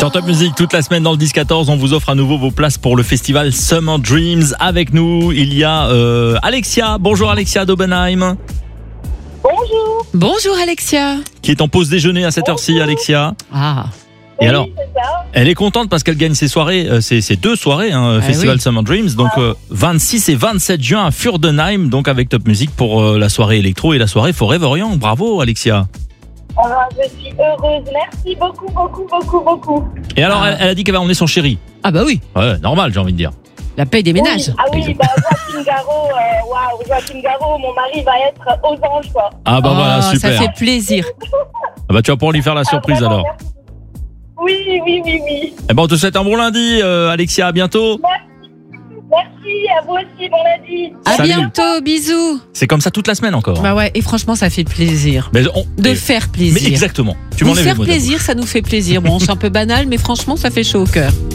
Sur Top Music, toute la semaine dans le 10-14, on vous offre à nouveau vos places pour le festival Summer Dreams. Avec nous, il y a Alexia. Bonjour Alexia d'Obenheim. Bonjour. Bonjour Alexia. Qui est en pause déjeuner à cette heure-ci, Alexia. Ah. Et Oui, alors, c'est ça. elle est contente parce qu'elle gagne ses soirées, c'est 2 soirées, Festival oui. Summer Dreams. Donc 26 et 27 juin à Furdenheim, donc avec Top Music pour la soirée électro et la soirée Forever Young. Bravo Alexia. Je suis heureuse. Merci beaucoup. Et alors, elle a dit qu'elle va emmener son chéri. Ah bah oui, Ouais, normal, j'ai envie de dire. la paye des ménages. Oui. Ah oui, Joachim Garraud, mon mari va être aux anges, quoi. Ah bah voilà, Oh, super. Ça fait plaisir. Ah bah tu vas pouvoir lui faire la surprise Vraiment, alors. merci. Oui. Eh ben on te souhaite un bon lundi, Alexia, à bientôt. Merci, à vous aussi, bon lundi. À Salut. bientôt, bisous. C'est comme ça toute la semaine encore. Bah ouais, et franchement, ça fait plaisir. Mais De faire mais plaisir. exactement. Tu Vous m'enlèves les faire mots de la bouche. plaisir, ça nous fait plaisir. Bon, c'est un peu banal, mais franchement, ça fait chaud au cœur.